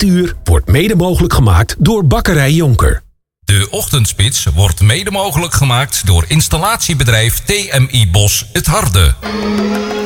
dit uur wordt mede mogelijk gemaakt door Bakkerij Jonker. De Ochtendspits wordt mede mogelijk gemaakt door installatiebedrijf TMI Bos het Harde.